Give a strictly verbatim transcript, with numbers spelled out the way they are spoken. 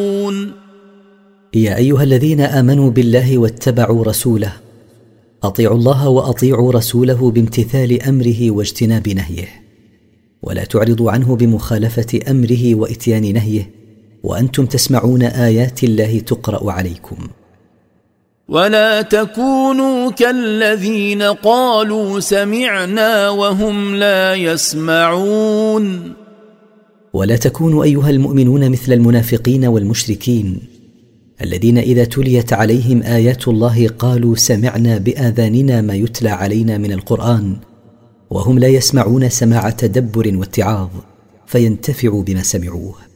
يا أيها الذين آمنوا بالله واتبعوا رسوله أطيعوا الله وأطيعوا رسوله بامتثال أمره واجتناب نهيه، ولا تعرضوا عنه بمخالفة أمره وإتيان نهيه وأنتم تسمعون آيات الله تقرأ عليكم. ولا تكونوا كالذين قالوا سمعنا وهم لا يسمعون. ولا تكونوا أيها المؤمنون مثل المنافقين والمشركين الذين إذا تليت عليهم آيات الله قالوا سمعنا بآذاننا ما يتلى علينا من القرآن وهم لا يسمعون سماع تدبر واتعاظ فينتفعوا بما سمعوه.